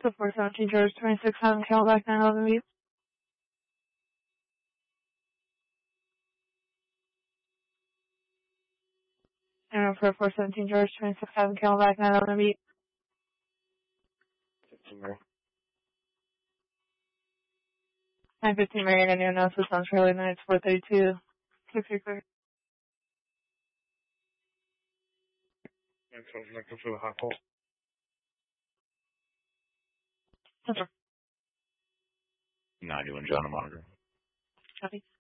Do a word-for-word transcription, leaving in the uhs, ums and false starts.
So four seventeen George twenty-six seven Cadillac nine eleven B. And for four seventeen George twenty-six seven Cadillac nine eleven B. fifteen Mary. nine fifteen Marion Indian analysis on Charlie nine four thirty-two. six three clear. And so I'm looking for the hot pole. Okay. ninety-one John, monitor. Copy.